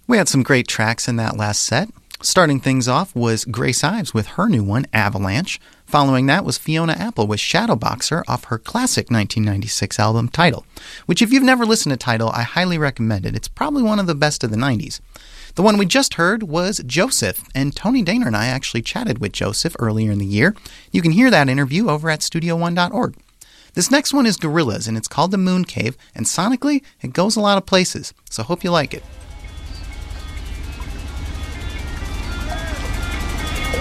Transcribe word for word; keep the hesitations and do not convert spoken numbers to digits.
We had some great tracks in that last set. Starting things off was Grace Ives with her new one, Avalanche. Following that was Fiona Apple with Shadowboxer off her classic nineteen ninety-six album, Tidal, which if you've never listened to Tidal, I highly recommend it. It's probably one of the best of the nineties. The one we just heard was Joseph, and Tony Daner and I actually chatted with Joseph earlier in the year. You can hear that interview over at studio one dot org. This next one is Gorillaz, and it's called The Moon Cave, and sonically, it goes a lot of places, so hope you like it.